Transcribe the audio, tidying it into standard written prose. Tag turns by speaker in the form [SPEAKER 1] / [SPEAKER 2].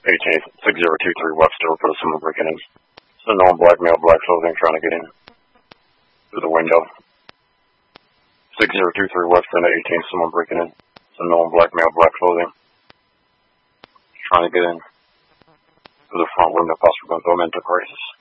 [SPEAKER 1] 18th, 6023 Webster, for someone breaking in. It's a known black male, black clothing, trying to get in through the window. 6023 Webster and 18th, someone breaking in. It's a known black male, black clothing, trying to get in through the front window, possibly going to go into crisis.